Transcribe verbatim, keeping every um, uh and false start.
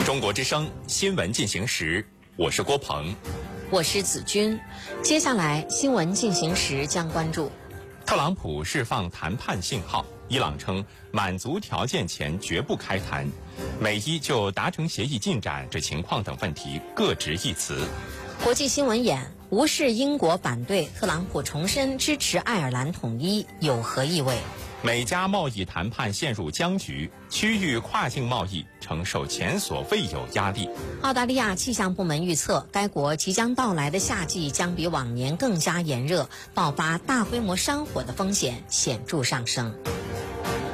中国之声新闻进行时，我是郭鹏， 我是子君。接下来新闻进行时将关注： 特朗普释放谈判信号，伊朗称满足条件前绝不开谈，美伊就达成协议进展这情况等问题各执一词。 国际新闻眼：无视英国反对，特朗普重申支持爱尔兰统一，有何意味？ 美加贸易谈判陷入僵局，区域跨境贸易承受前所未有压力。 澳大利亚气象部门预测，该国即将到来的夏季将比往年更加炎热，爆发大规模山火的风险显著上升。